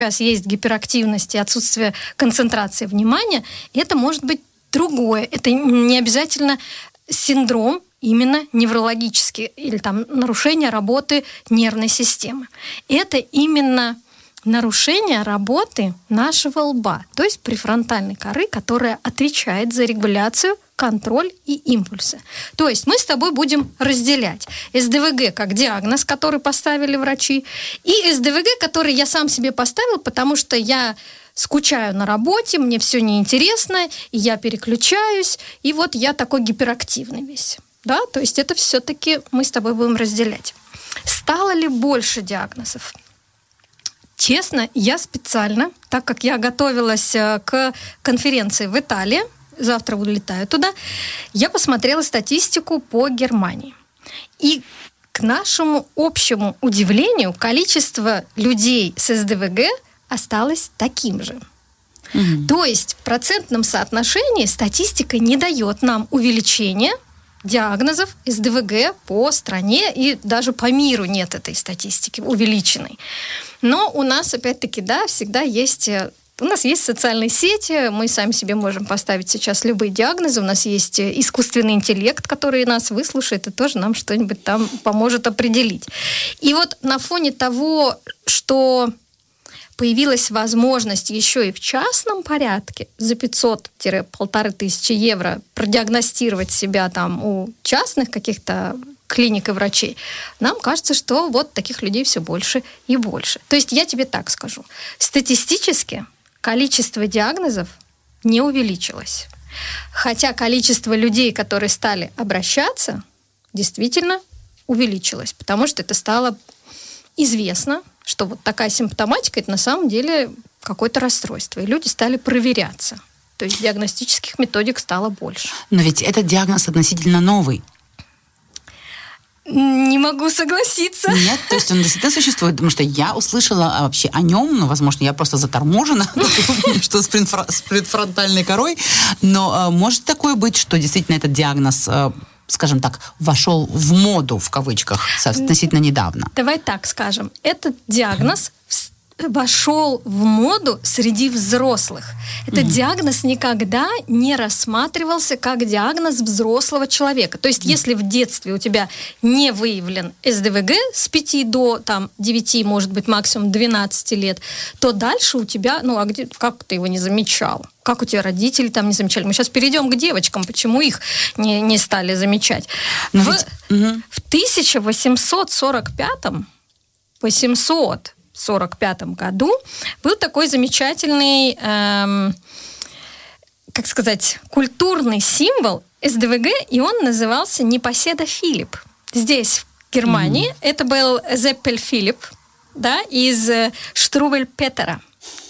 сейчас есть гиперактивность и отсутствие концентрации внимания, это может быть другое. Это не обязательно синдром именно неврологический или там нарушение работы нервной системы. Это именно нарушение работы нашего лба, то есть префронтальной коры, которая отвечает за регуляцию, контроль и импульсы. То есть мы с тобой будем разделять СДВГ как диагноз, который поставили врачи, и СДВГ, который я сам себе поставил, потому что я скучаю на работе, мне все неинтересно, и я переключаюсь, и вот я такой гиперактивный весь. Да? То есть это все-таки мы с тобой будем разделять. Стало ли больше диагнозов? Честно, я специально, так как я готовилась к конференции в Италии, завтра улетаю туда, я посмотрела статистику по Германии. И к нашему общему удивлению, количество людей с СДВГ осталось таким же. То есть в процентном соотношении статистика не дает нам увеличения диагнозов СДВГ по стране, и даже по миру нет этой статистики увеличенной. Но у нас, опять-таки, да, всегда есть... У нас есть социальные сети, мы сами себе можем поставить сейчас любые диагнозы, у нас есть искусственный интеллект, который нас выслушает и тоже нам что-нибудь там поможет определить. И вот на фоне того, что появилась возможность еще и в частном порядке за 500-1500 евро продиагностировать себя там у частных каких-то клиник и врачей, нам кажется, что вот таких людей все больше и больше. То есть я тебе так скажу. Статистически количество диагнозов не увеличилось. Хотя количество людей, которые стали обращаться, действительно увеличилось. Потому что это стало известно, что вот такая симптоматика – это на самом деле какое-то расстройство. И люди стали проверяться. То есть диагностических методик стало больше. Но ведь этот диагноз относительно новый. Не могу согласиться. Нет, то есть он действительно существует, потому что я услышала вообще о нем, ну, возможно, я просто заторможена, что с предфронтальной корой, но может такое быть, что действительно этот диагноз, скажем так, вошел в моду, в кавычках, относительно недавно? Давай так скажем. Этот диагноз вошел в моду среди взрослых. Этот диагноз никогда не рассматривался как диагноз взрослого человека. То есть, если в детстве у тебя не выявлен СДВГ с 5 до 9, может быть, максимум 12 лет, то дальше у тебя, как ты его не замечал? Как у тебя родители там не замечали? Мы сейчас перейдем к девочкам, почему их не стали замечать. В 1845 году был такой замечательный, культурный символ СДВГ, и он назывался Непоседа Филипп. Здесь, в Германии, это был Зеппель Филипп, да, из Штрувель-Петера.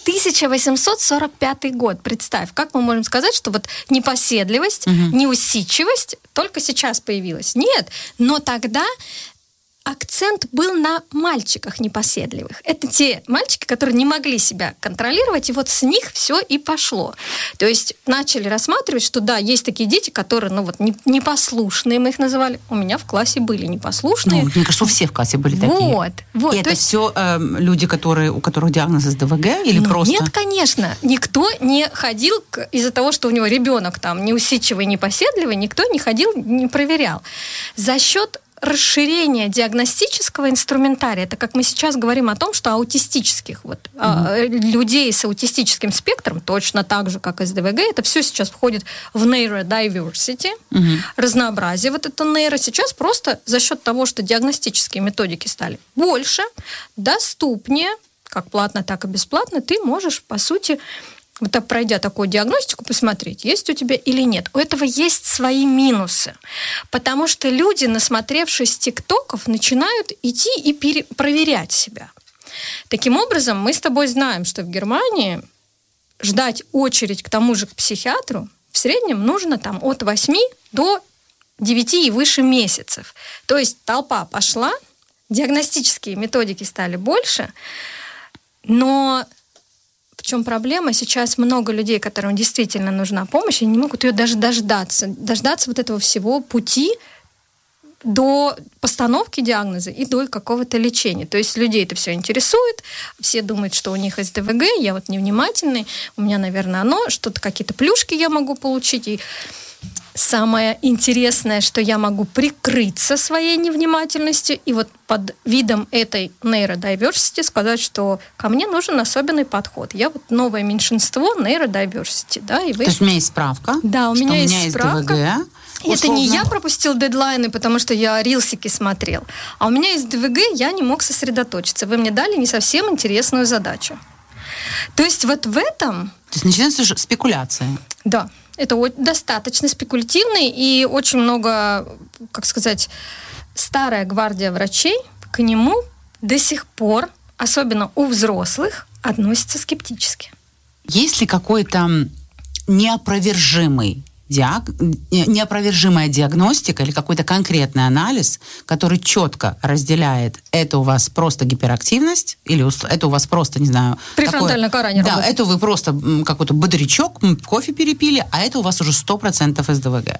1845 год. Представь, как мы можем сказать, что вот непоседливость, неусидчивость только сейчас появилась? Нет, но тогда акцент был на мальчиках непоседливых. Это те мальчики, которые не могли себя контролировать, и вот с них все и пошло. То есть начали рассматривать, что да, есть такие дети, которые, непослушные, мы их называли. У меня в классе были непослушные. Мне кажется, у всех в классе были такие. Вот. И это все люди, у которых диагноз СДВГ или просто? Нет, конечно. Никто не ходил из-за того, что у него ребенок там неусидчивый, непоседливый, никто не ходил, не проверял. За счет расширение диагностического инструментария, это как мы сейчас говорим о том, что аутистических людей с аутистическим спектром, точно так же, как СДВГ, это все сейчас входит в neurodiversity, разнообразие вот это нейро. Сейчас просто за счет того, что диагностические методики стали больше, доступнее, как платно, так и бесплатно, ты можешь, по сути, вот так, пройдя такую диагностику, посмотреть, есть у тебя или нет. У этого есть свои минусы. Потому что люди, насмотревшись тиктоков, начинают идти и проверять себя. Таким образом, мы с тобой знаем, что в Германии ждать очередь к тому же к психиатру в среднем нужно там от 8 до 9 и выше месяцев. То есть толпа пошла, диагностические методики стали больше, но в чем проблема? Сейчас много людей, которым действительно нужна помощь, и не могут ее даже дождаться вот этого всего пути до постановки диагноза и до какого-то лечения. То есть людей это все интересует, все думают, что у них СДВГ, я вот невнимательный, у меня, наверное, оно, что-то, какие-то плюшки я могу получить, и самое интересное, что я могу прикрыться своей невнимательностью и вот под видом этой нейродайверсити сказать, что ко мне нужен особенный подход. Я вот новое меньшинство нейродайверсити. Да, и вы... То есть у меня есть справка, да, у меня есть справка. СДВГ. Это не я пропустил дедлайны, потому что я рилсики смотрел, а у меня есть ДВГ, я не мог сосредоточиться. Вы мне дали не совсем интересную задачу. То есть вот в этом... То есть начинается спекуляция. Да, это достаточно спекулятивный, и очень много, как сказать, старая гвардия врачей к нему до сих пор, особенно у взрослых, относится скептически. Есть ли какой-то неопровержимая диагностика или какой-то конкретный анализ, который четко разделяет, это у вас просто гиперактивность, или это у вас просто, не знаю... Префронтальная кора не работает. Да, это вы просто какой-то бодрячок, кофе перепили, а это у вас уже 100% СДВГ.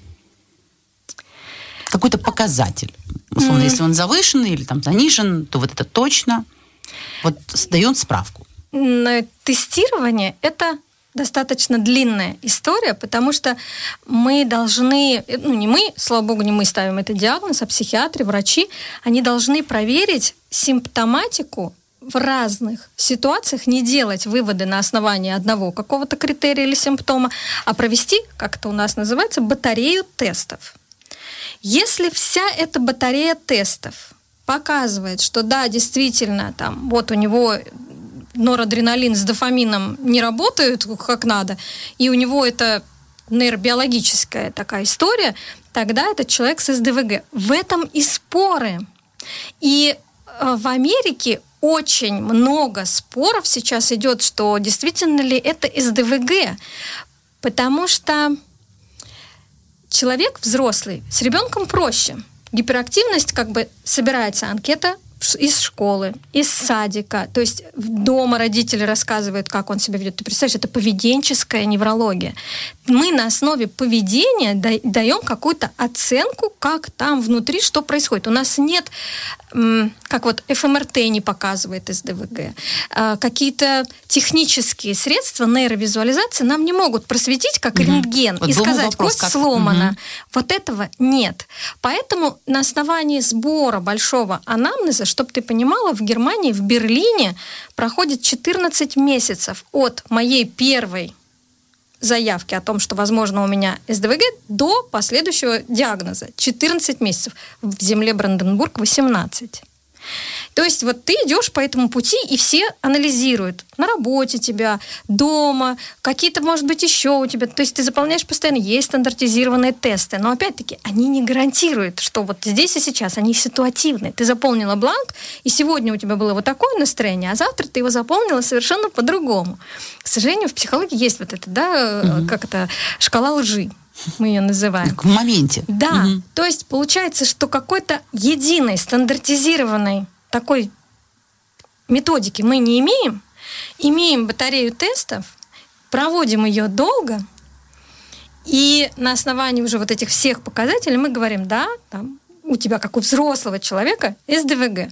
Какой-то показатель. Условно, если он завышенный или там занижен, то вот это точно. Вот дает справку. Тестирование – это достаточно длинная история, потому что мы должны, не мы, слава богу, не мы ставим этот диагноз, а психиатры, врачи, они должны проверить симптоматику в разных ситуациях, не делать выводы на основании одного какого-то критерия или симптома, а провести, как это у нас называется, батарею тестов. Если вся эта батарея тестов показывает, что да, действительно, там, вот у него норадреналин с дофамином не работают как надо, и у него это нейробиологическая такая история, тогда этот человек с СДВГ. В этом и споры. И в Америке очень много споров сейчас идет, что действительно ли это СДВГ, потому что человек взрослый, с ребенком проще. Гиперактивность, собирается анкета из школы, из садика, то есть дома родители рассказывают, как он себя ведет. Ты представляешь, это поведенческая неврология. Мы на основе поведения даем какую-то оценку, как там внутри, что происходит. У нас нет, как вот ФМРТ не показывает СДВГ, какие-то технические средства нейровизуализации нам не могут просветить, как рентген, вот и сказать, кость сломана. Вот этого нет. Поэтому на основании сбора большого анамнеза, чтобы ты понимала, в Германии, в Берлине проходит 14 месяцев от моей первой заявки о том, что, возможно, у меня СДВГ, до последующего диагноза. 14 месяцев. В земле Бранденбург 18. То есть вот ты идешь по этому пути, и все анализируют на работе тебя, дома, какие-то, может быть, еще у тебя. То есть ты заполняешь постоянно, есть стандартизированные тесты, но опять-таки они не гарантируют, что вот здесь и сейчас они ситуативные. Ты заполнила бланк, и сегодня у тебя было вот такое настроение, а завтра ты его заполнила совершенно по-другому. К сожалению, в психологии есть вот это, да, как это, шкала лжи. Мы ее называем. В моменте. Да. То есть получается, что какой-то единой, стандартизированной такой методики мы не имеем. Имеем батарею тестов, проводим ее долго, и на основании уже вот этих всех показателей мы говорим, да, там, у тебя, как у взрослого человека, СДВГ.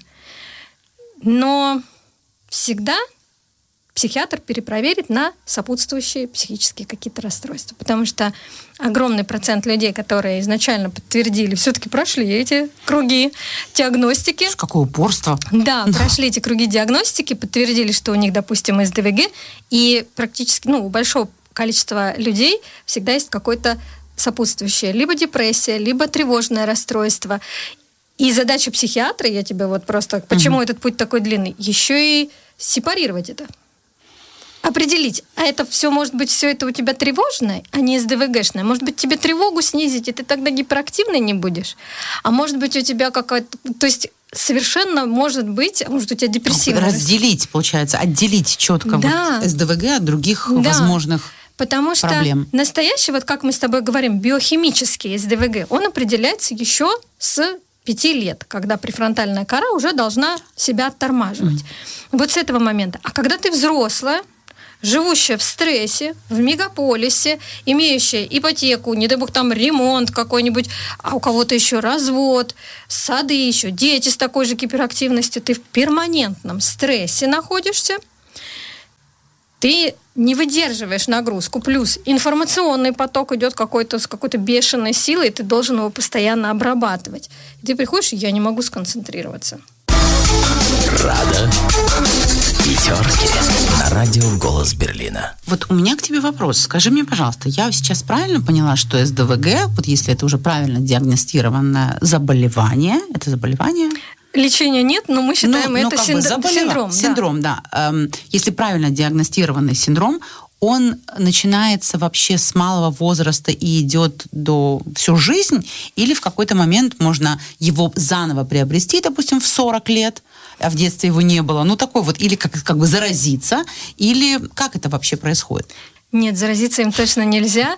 Но всегда психиатр перепроверит на сопутствующие психические какие-то расстройства. Потому что огромный процент людей, которые изначально подтвердили, все-таки прошли эти круги диагностики. Какое упорство. Да, прошли эти круги диагностики, подтвердили, что у них, допустим, СДВГ, и практически, у большого количества людей всегда есть какое-то сопутствующее, либо депрессия, либо тревожное расстройство. И задача психиатра, я тебе вот просто, почему этот путь такой длинный, еще и сепарировать это. Определить, а это все, может быть, все это у тебя тревожное, а не СДВГшное. Может быть, тебе тревогу снизить, и ты тогда гиперактивной не будешь. А может быть, у тебя какая-то... То есть совершенно может быть, а может, у тебя депрессивное. Разделить, получается, отделить четко вот СДВГ от других возможных потому что проблем. Настоящий, вот как мы с тобой говорим, биохимический СДВГ, он определяется еще с 5 лет, когда префронтальная кора уже должна себя оттормаживать. Вот с этого момента. А когда ты взрослая, живущая в стрессе, в мегаполисе, имеющая ипотеку, не дай бог там ремонт какой-нибудь, а у кого-то еще развод, сады еще, дети с такой же гиперактивностью, ты в перманентном стрессе находишься, ты не выдерживаешь нагрузку, плюс информационный поток идет с какой-то бешеной силой, и ты должен его постоянно обрабатывать. И ты приходишь, и я не могу сконцентрироваться. Рада. Пятерки на радио «Голос Берлина». Вот у меня к тебе вопрос. Скажи мне, пожалуйста, я сейчас правильно поняла, что СДВГ, вот если это уже правильно диагностированное заболевание, это заболевание? Лечения нет, но мы считаем это синдром. Синдром, да. Если правильно диагностированный синдром, он начинается вообще с малого возраста и идет до всю жизнь, или в какой-то момент можно его заново приобрести, допустим, в 40 лет, а в детстве его не было, ну такой вот, или как бы заразиться, или как это вообще происходит? Нет, заразиться им точно нельзя.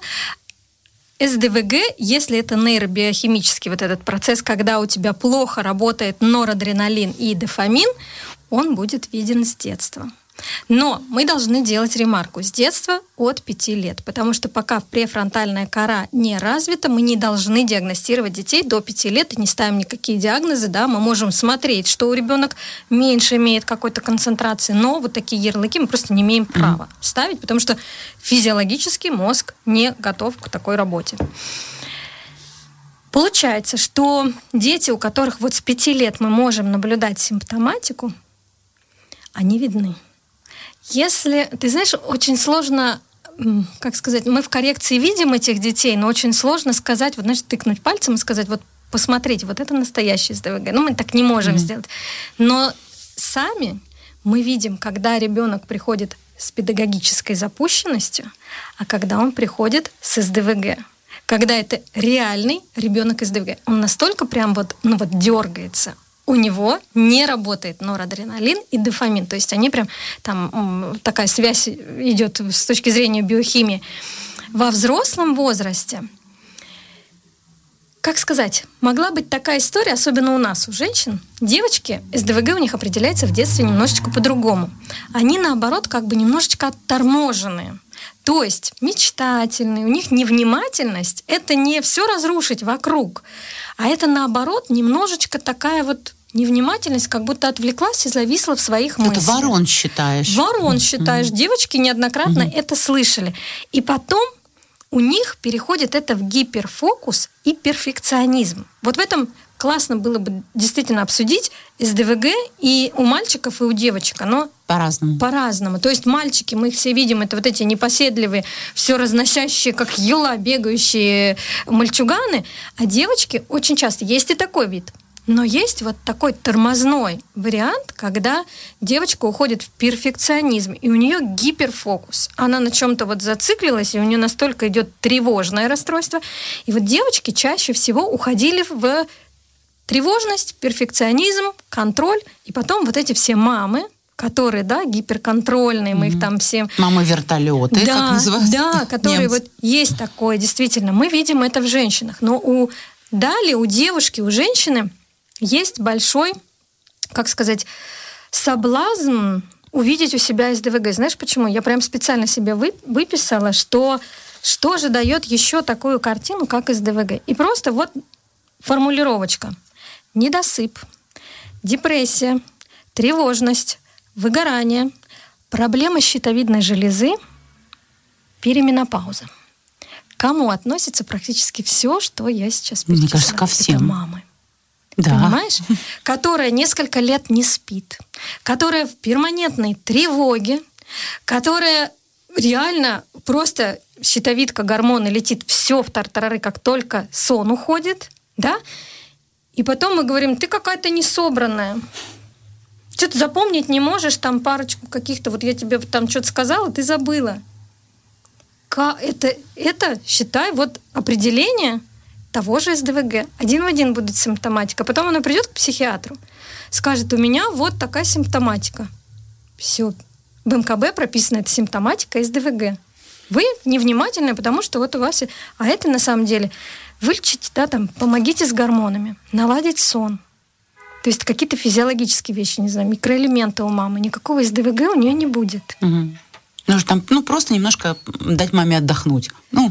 СДВГ, если это нейробиохимический вот этот процесс, когда у тебя плохо работает норадреналин и дофамин, он будет виден с детства. Но мы должны делать ремарку с детства от 5 лет, потому что пока префронтальная кора не развита, мы не должны диагностировать детей до 5 лет и не ставим никакие диагнозы, да, мы можем смотреть, что у ребенка меньше имеет какой-то концентрации, но вот такие ярлыки мы просто не имеем права ставить, потому что физиологически мозг не готов к такой работе. Получается, что дети, у которых вот с 5 лет мы можем наблюдать симптоматику, они видны. Если, ты знаешь, очень сложно, как сказать, мы в коррекции видим этих детей, но очень сложно сказать, вот, знаешь, тыкнуть пальцем и сказать, вот, посмотрите, вот это настоящий СДВГ. Ну, мы так не можем сделать. Но сами мы видим, когда ребенок приходит с педагогической запущенностью, а когда он приходит с СДВГ. Когда это реальный ребенок СДВГ. Он настолько прям вот, дергается. У него не работает норадреналин и дофамин. То есть они прям, там такая связь идет с точки зрения биохимии. Во взрослом возрасте, как сказать, могла быть такая история, особенно у нас, у женщин. Девочки, СДВГ у них определяется в детстве немножечко по-другому. Они, наоборот, как бы немножечко отторможенные. То есть мечтательные, у них невнимательность, это не все разрушить вокруг, а это, наоборот, немножечко такая вот невнимательность, как будто отвлеклась и зависла в своих мыслях. Это ворон считаешь? Ворон считаешь. Девочки неоднократно это слышали. И потом у них переходит это в гиперфокус и перфекционизм. Вот в этом классно было бы действительно обсудить СДВГ и у мальчиков, и у девочек. Оно по-разному. По-разному. То есть мальчики, мы их все видим, это вот эти непоседливые, все разносящие, как юла, бегающие мальчуганы. А девочки очень часто, есть и такой вид, но есть вот такой тормозной вариант, когда девочка уходит в перфекционизм, и у нее гиперфокус. Она на чем-то вот зациклилась, и у нее настолько идет тревожное расстройство. И вот девочки чаще всего уходили в тревожность, перфекционизм, контроль, и потом вот эти все мамы, которые, да, гиперконтрольные, мы их там все... Мамы-вертолеты, да, как называются? Да, которые вот есть такое, действительно. Мы видим это в женщинах. Но далее у девушки, у женщины есть большой, как сказать, соблазн увидеть у себя СДВГ. Знаешь почему? Я прям специально себе выписала, что же дает еще такую картину, как СДВГ. И просто вот формулировочка. Недосып, депрессия, тревожность, выгорание, проблемы щитовидной железы, переменопауза. К кому относится практически все, что я сейчас перечисляю? Мне кажется, ко всем. Это мамы. Да. Понимаешь? Которая несколько лет не спит, которая в перманентной тревоге, которая реально просто щитовидка, гормоны летит все в тартарары, как только сон уходит, да? И потом мы говорим, ты какая-то несобранная. Что-то запомнить не можешь, там парочку каких-то, вот я тебе там что-то сказала, ты забыла. Это, считай, вот определение того же СДВГ. Один в один будет симптоматика. Потом она придет к психиатру, скажет, у меня вот такая симптоматика. Все. В МКБ прописана эта симптоматика СДВГ. Вы невнимательны, потому что вот у вас... А это на самом деле... Вылечите, да, там, помогите с гормонами, наладить сон. То есть какие-то физиологические вещи, не знаю, микроэлементы у мамы. Никакого СДВГ у нее не будет. Угу. Нужно там, просто немножко дать маме отдохнуть.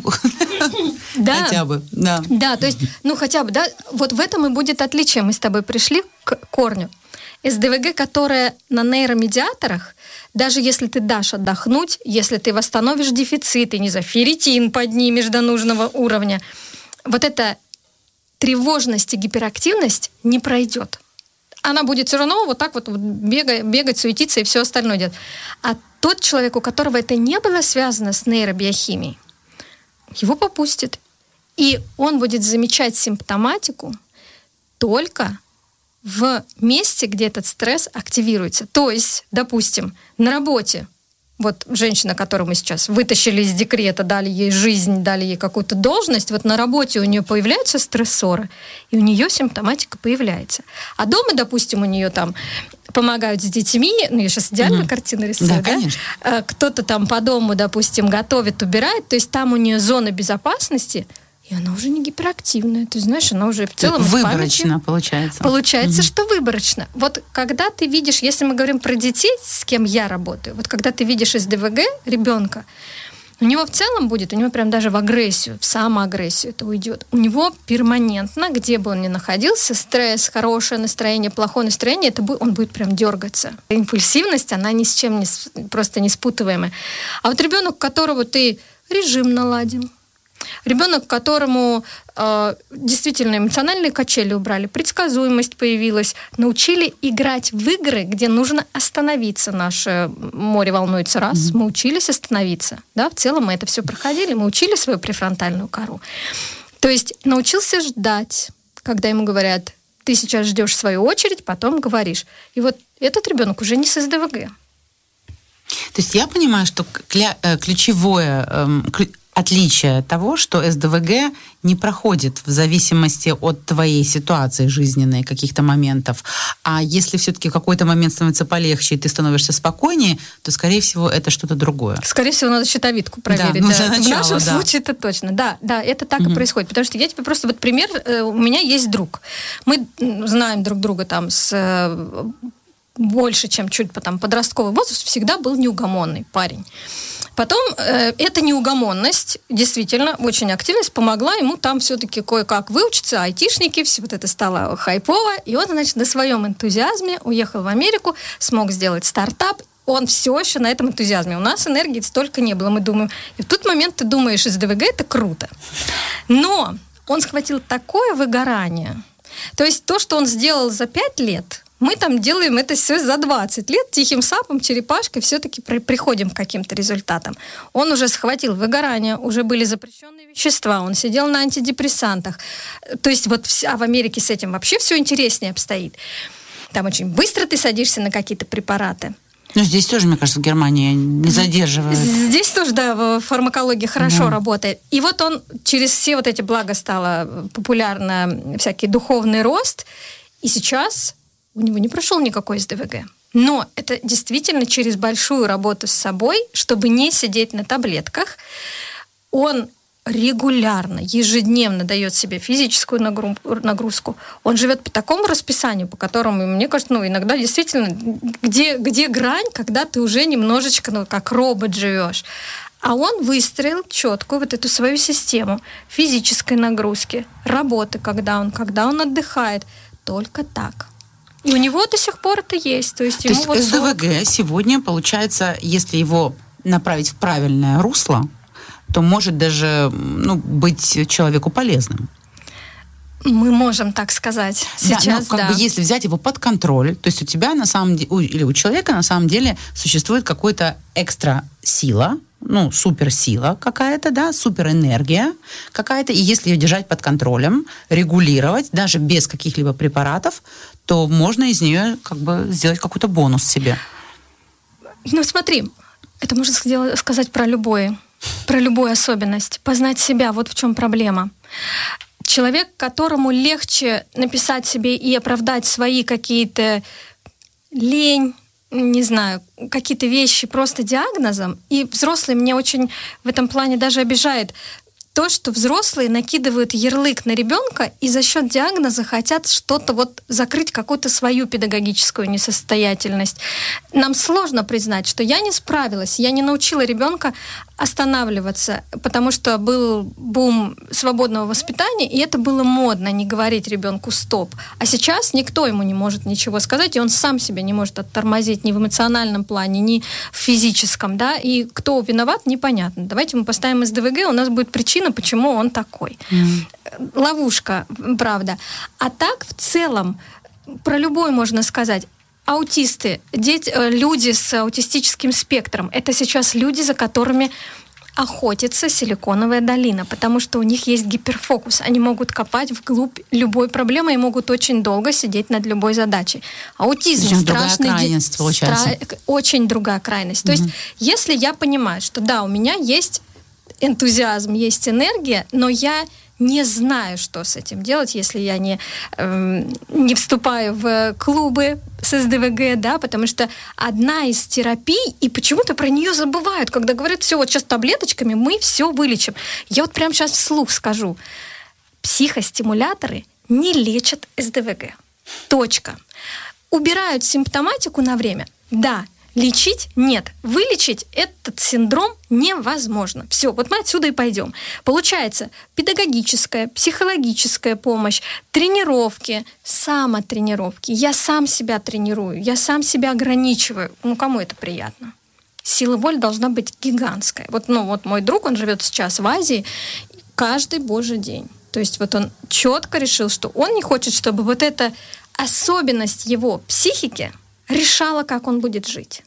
Да. Хотя бы, да. Да, то есть, хотя бы, да, вот в этом и будет отличие. Мы с тобой пришли к корню. СДВГ, которая на нейромедиаторах, даже если ты дашь отдохнуть, если ты восстановишь дефицит, и не за ферритин поднимешь до нужного уровня, вот эта тревожность и гиперактивность не пройдет. Она будет все равно вот так вот бегать, суетиться и все остальное делать. А тот человек, у которого это не было связано с нейробиохимией, его попустит. И он будет замечать симптоматику только в месте, где этот стресс активируется. То есть, допустим, на работе, вот женщина, которую мы сейчас вытащили из декрета, дали ей жизнь, дали ей какую-то должность, вот на работе у нее появляются стрессоры, и у нее симптоматика появляется. А дома, допустим, у нее там помогают с детьми, я сейчас идеальную картину рисую, да? Конечно. Кто-то там по дому, допустим, готовит, убирает, то есть там у нее зона безопасности, и она уже не гиперактивная. Ты знаешь, она уже в целом выборочно получается. Получается, что выборочно. Вот когда ты видишь, если мы говорим про детей, с кем я работаю, вот когда ты видишь СДВГ ребенка, у него в целом будет, у него прям даже в агрессию, в самоагрессию это уйдет. У него перманентно, где бы он ни находился, стресс, хорошее настроение, плохое настроение, он будет прям дергаться. Импульсивность, она ни с чем просто не спутываемая. А вот ребенок, которого ты режим наладил, ребенок, которому действительно эмоциональные качели убрали, предсказуемость появилась, научили играть в игры, где нужно остановиться. Наше море волнуется раз, мы учились остановиться. Да? В целом мы это все проходили, мы учили свою префронтальную кору. То есть научился ждать, когда ему говорят, ты сейчас ждешь свою очередь, потом говоришь. И вот этот ребенок уже не с СДВГ. То есть я понимаю, что ключевое отличие того, что СДВГ не проходит в зависимости от твоей ситуации жизненной, каких-то моментов. А если все-таки в какой-то момент становится полегче, и ты становишься спокойнее, то, скорее всего, это что-то другое. Скорее всего, надо щитовидку проверить. Да, в нашем случае это точно. Да, это так и происходит. Потому что я тебе просто... Вот пример. У меня есть друг. Мы знаем друг друга там с... больше, чем чуть подростковый возраст, всегда был неугомонный парень. Потом эта неугомонность, действительно, очень активность помогла ему там все-таки кое-как выучиться, айтишники, все вот это стало хайпово, и он, значит, на своем энтузиазме уехал в Америку, смог сделать стартап, он все еще на этом энтузиазме. У нас энергии столько не было, мы думаем. И в тот момент ты думаешь, СДВГ это круто. Но он схватил такое выгорание. То есть то, что он сделал за 5 лет, мы там делаем это все за 20 лет, тихим сапом, черепашкой, все-таки приходим к каким-то результатам. Он уже схватил выгорание, уже были запрещенные вещества, он сидел на антидепрессантах. То есть а в Америке с этим вообще все интереснее обстоит. Там очень быстро ты садишься на какие-то препараты. Ну, здесь тоже, мне кажется, Германия не задерживает. Здесь тоже, да, фармакология хорошо работает. И вот он через все вот эти блага стало популярно всякий духовный рост, и сейчас... У него не прошел никакой СДВГ. Но это действительно через большую работу с собой, чтобы не сидеть на таблетках. Он регулярно, ежедневно дает себе физическую нагрузку. Он живет по такому расписанию, по которому, мне кажется, иногда действительно, где грань, когда ты уже немножечко, как робот живешь. А он выстроил четкую вот эту свою систему физической нагрузки, работы, когда он отдыхает. Только так. И у него до сих пор это есть. То есть СДВГ сегодня, получается, если его направить в правильное русло, то может даже быть человеку полезным. Мы можем так сказать сейчас, да. Если взять его под контроль, то есть у тебя на самом деле, или у человека на самом деле существует какая-то экстра сила, суперсила какая-то, да, суперэнергия какая-то, и если ее держать под контролем, регулировать, даже без каких-либо препаратов, то можно из нее сделать какой-то бонус себе. Смотри, это можно сказать про любую особенность. Познать себя, вот в чем проблема. Человек, которому легче написать себе и оправдать свои какие-то лень, не знаю, какие-то вещи просто диагнозом, и взрослый меня очень в этом плане даже обижает. то, что взрослые накидывают ярлык на ребенка и за счет диагноза хотят что-то вот закрыть, какую-то свою педагогическую несостоятельность. Нам сложно признать, что я не справилась, я не научила ребенка останавливаться, потому что был бум свободного воспитания, и это было модно, не говорить ребенку «стоп». А сейчас никто ему не может ничего сказать, и он сам себя не может оттормозить ни в эмоциональном плане, ни в физическом, да, и кто виноват, непонятно. Давайте мы поставим СДВГ, у нас будет причина, почему он такой. Ловушка, правда. А так, в целом, про любой можно сказать. Аутисты, люди с аутистическим спектром, это сейчас люди, за которыми охотится Силиконовая долина, потому что у них есть гиперфокус. Они могут копать вглубь любой проблемы и могут очень долго сидеть над любой задачей. Аутизм страшный. Очень другая крайность. То есть, если я понимаю, что да, у меня есть энтузиазм, есть энергия, но я не знаю, что с этим делать, если я не вступаю в клубы с СДВГ, да, потому что одна из терапий, и почему-то про нее забывают, когда говорят, все, вот сейчас таблеточками мы все вылечим. Я вот прямо сейчас вслух скажу. Психостимуляторы не лечат СДВГ. Точка. Убирают симптоматику на время? Да. Лечить? Нет. Вылечить этот синдром невозможно. Все, вот мы отсюда и пойдем. Получается, педагогическая, психологическая помощь, тренировки, самотренировки. Я сам себя тренирую, я сам себя ограничиваю. Ну, кому это приятно? Сила воли должна быть гигантская. Вот мой друг, он живет сейчас в Азии, каждый божий день. То есть вот он четко решил, что он не хочет, чтобы вот эта особенность его психики решала, как он будет жить.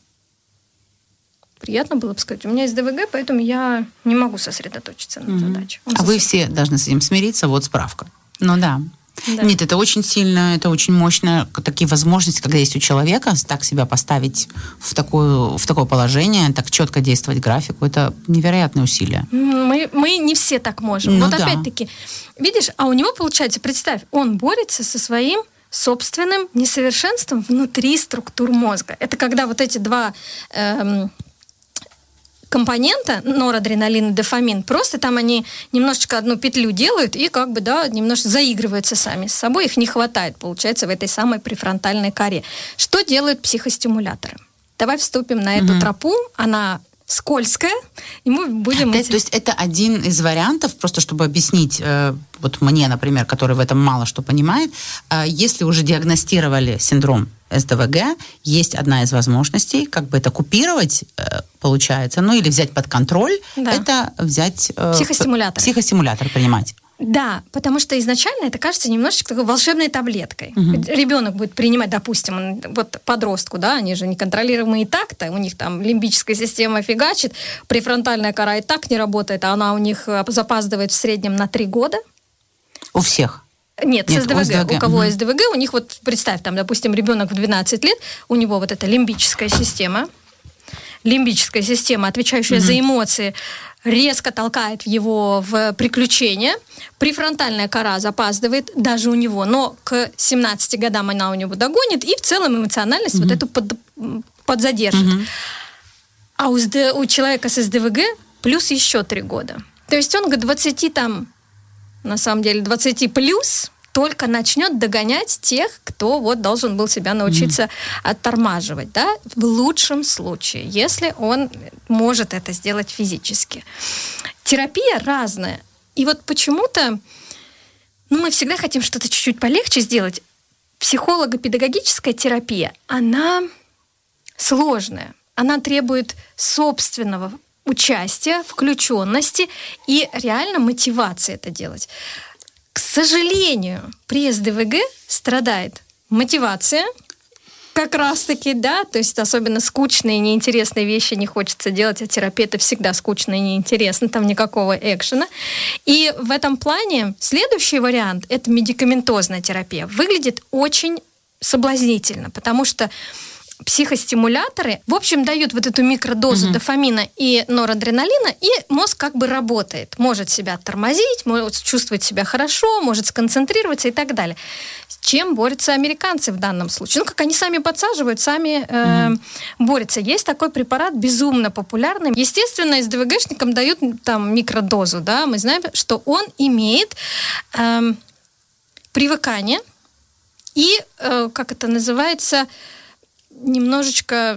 Приятно было бы сказать, у меня есть ДВГ, поэтому я не могу сосредоточиться на задаче. Вы все должны с этим смириться, вот справка. Ну да. Нет, это очень сильно, это очень мощно, такие возможности, когда есть у человека, так себя поставить в такое положение, так четко действовать графику, это невероятное усилие. Мы не все так можем. Ну, вот опять-таки, видишь, а у него получается, представь, он борется со своим собственным несовершенством внутри структур мозга. Это когда вот эти два компонента, норадреналин и дофамин, просто там они немножечко одну петлю делают и как бы, да, немножко заигрываются сами с собой, их не хватает, получается, в этой самой префронтальной коре. Что делают психостимуляторы? Давай вступим на эту тропу, она скользкая, и мы будем... То есть это один из вариантов, просто чтобы объяснить, вот мне, например, который в этом мало что понимает, если уже диагностировали синдром СДВГ, есть одна из возможностей, как бы это купировать, получается, ну или взять под контроль, это взять... Психостимулятор принимать. Да, потому что изначально это кажется немножечко такой волшебной таблеткой. Ребенок будет принимать, допустим, вот подростку, да, они же неконтролируемые так-то, у них там лимбическая система фигачит, префронтальная кора и так не работает, а она у них запаздывает в среднем на 3 года. У всех? Нет, с СДВГ. У кого СДВГ, у них вот, представь, там, допустим, ребенок в 12 лет, у него вот эта лимбическая система, отвечающая за эмоции, резко толкает его в приключения. Префронтальная кора запаздывает даже у него, но к 17 годам она у него догонит, и в целом эмоциональность вот эту подзадержит. А у человека с СДВГ плюс еще 3 года. То есть он к 20 там, на самом деле, 20 плюс только начнет догонять тех, кто вот должен был себя научиться оттормаживать, да, в лучшем случае, если он может это сделать физически. Терапия разная. И вот почему-то, мы всегда хотим что-то чуть-чуть полегче сделать. Психолого-педагогическая терапия, она сложная. Она требует собственного участия, включенности и реально мотивации это делать. К сожалению, при СДВГ страдает мотивация, как раз-таки, да, то есть особенно скучные, неинтересные вещи не хочется делать, а терапия это всегда скучно и неинтересно, там никакого экшена. И в этом плане следующий вариант – это медикаментозная терапия. Выглядит очень соблазнительно, потому что психостимуляторы, в общем, дают вот эту микродозу дофамина и норадреналина, и мозг как бы работает. Может себя тормозить, может чувствовать себя хорошо, может сконцентрироваться и так далее. С чем борются американцы в данном случае? Ну, как они сами подсаживают, сами борются. Есть такой препарат, безумно популярный. Естественно, СДВГшникам дают там микродозу, да, мы знаем, что он имеет привыкание и, как это называется, немножечко...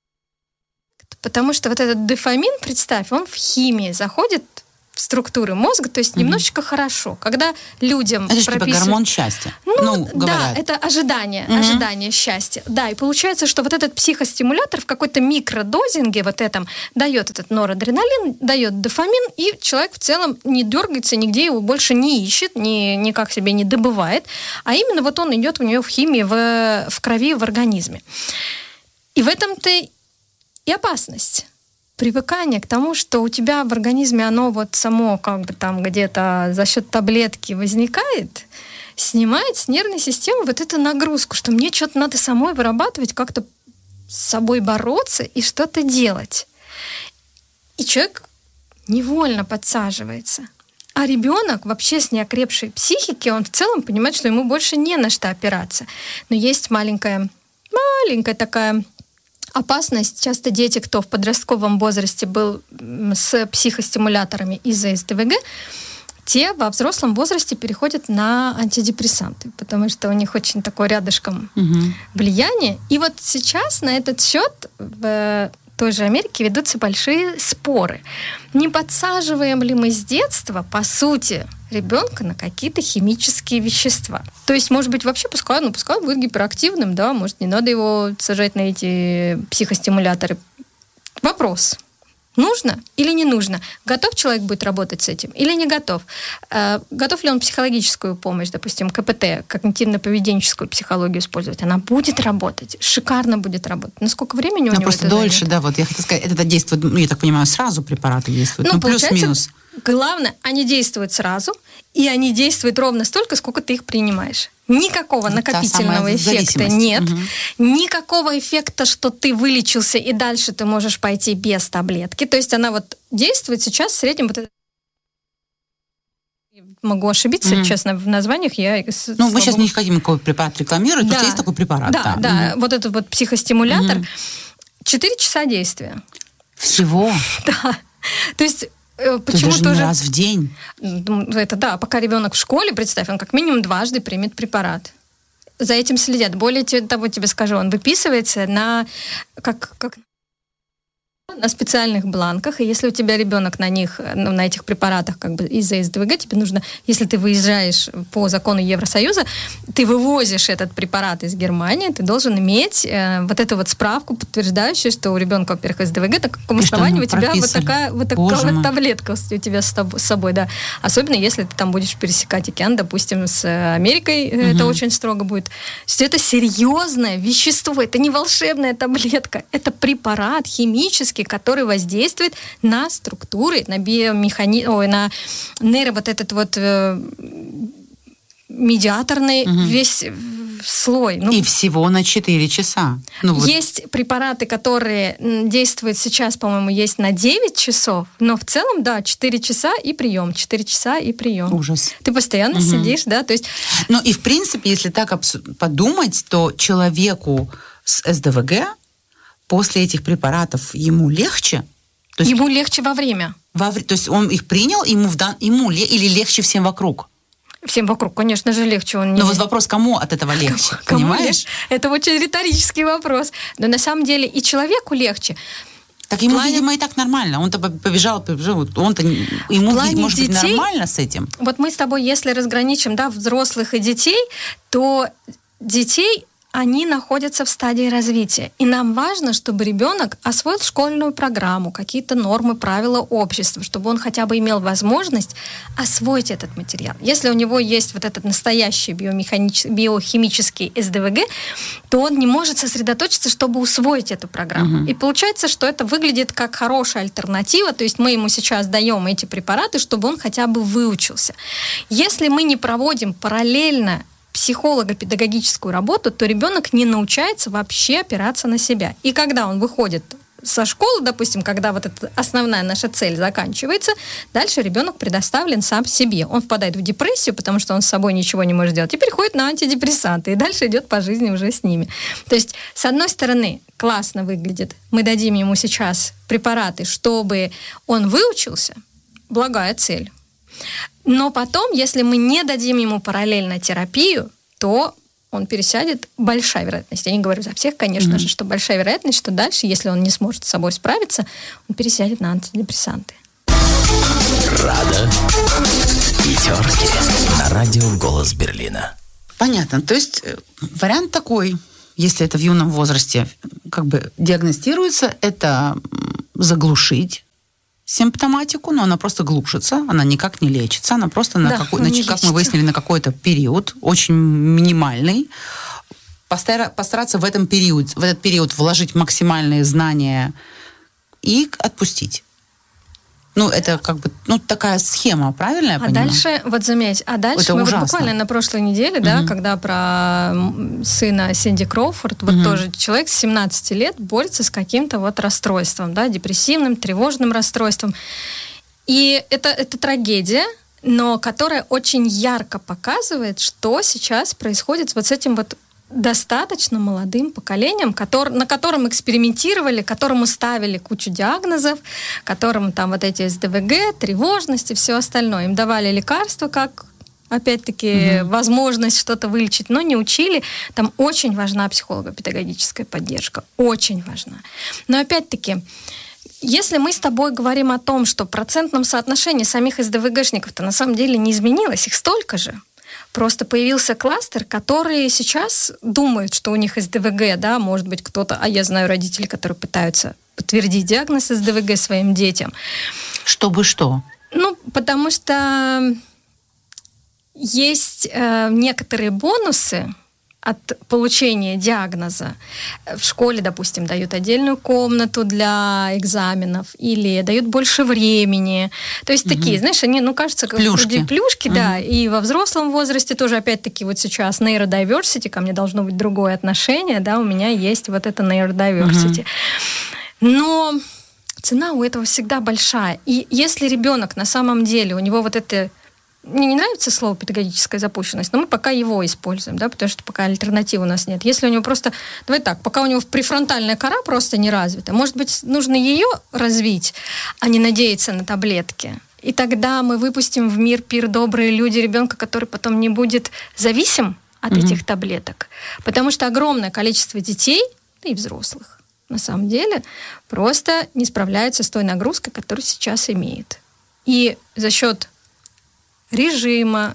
Потому что вот этот дофамин, представь, он в химии заходит в структуры мозга, то есть немножечко хорошо. Когда людям это же типа гормон счастья. Ну, говорят. Да, это ожидание счастья. Да, и получается, что вот этот психостимулятор в какой-то микродозинге вот этом дает этот норадреналин, дает дофамин, и человек в целом не дергается, нигде его больше не ищет, никак себе не добывает, а именно вот он идет у него в химии, в крови, в организме. И в этом-то и опасность. Привыкание к тому, что у тебя в организме оно вот само как бы там где-то за счет таблетки возникает, снимает с нервной системы вот эту нагрузку, что мне что-то надо самой вырабатывать, как-то с собой бороться и что-то делать. И человек невольно подсаживается. А ребенок вообще с неокрепшей психики, он в целом понимает, что ему больше не на что опираться. Но есть маленькая такая опасность. Часто дети, кто в подростковом возрасте был с психостимуляторами из-за СДВГ, те во взрослом возрасте переходят на антидепрессанты, потому что у них очень такое рядышком влияние. И вот сейчас на этот счет в той же Америке ведутся большие споры. Не подсаживаем ли мы с детства, по сути, ребенка на какие-то химические вещества? То есть, может быть, вообще пускай будет гиперактивным, да, может, не надо его сажать на эти психостимуляторы. Вопрос. Нужно или не нужно? Готов человек будет работать с этим или не готов? Готов ли он психологическую помощь, допустим, КПТ, когнитивно-поведенческую психологию использовать? Она будет работать, шикарно будет работать. Но сколько времени у него просто это дольше, займет? да, вот я хотела сказать, это действует, я так понимаю, сразу препараты действуют, плюс-минус. Главное, они действуют сразу, и они действуют ровно столько, сколько ты их принимаешь. Никакого накопительного эффекта нет. Никакого эффекта, что ты вылечился, и дальше ты можешь пойти без таблетки. То есть она вот действует сейчас в среднем вот это. Могу ошибиться, честно, в названиях. Мы сейчас не хотим никакой препарат рекламировать, просто есть такой препарат. Да. Вот этот вот психостимулятор. 4 часа действия. Всего? Да. То есть почему даже не раз в день? Это да, пока ребенок в школе, представь, он как минимум дважды примет препарат. За этим следят. Более того, тебе скажу, он выписывается на специальных бланках, и если у тебя ребенок на них, на этих препаратах как бы из-за СДВГ, тебе нужно, если ты выезжаешь по закону Евросоюза, ты вывозишь этот препарат из Германии, ты должен иметь вот эту вот справку, подтверждающую, что у ребенка, во-первых, СДВГ, на каком основании у тебя вот такая вот таблетка у тебя с собой, да. Особенно если ты там будешь пересекать океан, допустим, с Америкой, это очень строго будет. То есть это серьезное вещество, это не волшебная таблетка, это препарат химический, который воздействует на структуры, на на нейро, вот этот вот медиаторный весь слой. И всего на 4 часа. Есть препараты, которые действуют сейчас, по-моему, есть на 9 часов, но в целом, да, 4 часа и прием. 4 часа и прием. Ужас. Ты постоянно сидишь, да, то есть... Ну и, в принципе, если так подумать, то человеку с СДВГ после этих препаратов ему легче? То есть, ему легче во время. То есть он их принял, ему или легче всем вокруг? Всем вокруг, конечно же, легче. Но вот вопрос, кому от этого легче, понимаешь? Это очень риторический вопрос. Но на самом деле и человеку легче. Так ему, видимо, и так нормально. Он-то побежал, ему, может быть, нормально с этим. Вот мы с тобой, если разграничим, да, взрослых и детей, то детей... они находятся в стадии развития. И нам важно, чтобы ребенок освоил школьную программу, какие-то нормы, правила общества, чтобы он хотя бы имел возможность освоить этот материал. Если у него есть вот этот настоящий биохимический СДВГ, то он не может сосредоточиться, чтобы усвоить эту программу. И получается, что это выглядит как хорошая альтернатива, то есть мы ему сейчас даем эти препараты, чтобы он хотя бы выучился. Если мы не проводим параллельно психолого-педагогическую работу, то ребенок не научается вообще опираться на себя. И когда он выходит со школы, допустим, когда вот эта основная наша цель заканчивается, дальше ребенок предоставлен сам себе. Он впадает в депрессию, потому что он с собой ничего не может делать, и переходит на антидепрессанты, и дальше идет по жизни уже с ними. То есть, с одной стороны, классно выглядит, мы дадим ему сейчас препараты, чтобы он выучился, благая цель. Но потом, если мы не дадим ему параллельно терапию, то он пересядет, большая вероятность, я не говорю за всех, конечно же, что большая вероятность, что дальше, если он не сможет с собой справиться, он пересядет на антидепрессанты. Рада пятерки на радио «Голос Берлина». Понятно. То есть вариант такой, если это в юном возрасте как бы диагностируется, это заглушить симптоматику, но она просто глушится, она никак не лечится, она просто, как мы выяснили, на какой-то период, очень минимальный. Постараться в этот период вложить максимальные знания и отпустить. Это как бы, такая схема, правильно я понимаю? Дальше, вот заметь, это мы ужасно. буквально на прошлой неделе, когда про сына Синди Кроуфорд, тоже человек с 17 лет борется с каким-то расстройством, депрессивным, тревожным расстройством. И это трагедия, но которая очень ярко показывает, что сейчас происходит с этим достаточно молодым поколением, на котором экспериментировали, которому ставили кучу диагнозов, которым там эти СДВГ, тревожность и все остальное. Им давали лекарства, как, опять-таки, возможность что-то вылечить, но не учили. Там очень важна психолого-педагогическая поддержка. Очень важна. Но опять-таки, если мы с тобой говорим о том, что в процентном соотношении самих СДВГшников-то на самом деле не изменилось, их столько же. Просто появился кластер, который сейчас думает, что у них СДВГ, может быть, кто-то, а я знаю родителей, которые пытаются подтвердить диагноз СДВГ своим детям. Чтобы что? Потому что есть некоторые бонусы от получения диагноза. В школе, допустим, дают отдельную комнату для экзаменов или дают больше времени. То есть такие, знаешь, они, кажется, как плюшки, да. И во взрослом возрасте тоже, опять-таки, сейчас neurodiversity, ко мне должно быть другое отношение, у меня есть это neurodiversity. Но цена у этого всегда большая. И если ребенок на самом деле, у него это... Мне не нравится слово «педагогическая запущенность», но мы пока его используем, потому что пока альтернативы у нас нет. Если у него просто... Давай так, пока у него префронтальная кора просто не развита, может быть, нужно ее развить, а не надеяться на таблетки. И тогда мы выпустим в мир пир добрые люди ребенка, который потом не будет зависим от этих таблеток. Потому что огромное количество детей, да и взрослых, на самом деле, просто не справляются с той нагрузкой, которую сейчас имеют. И за счет режима,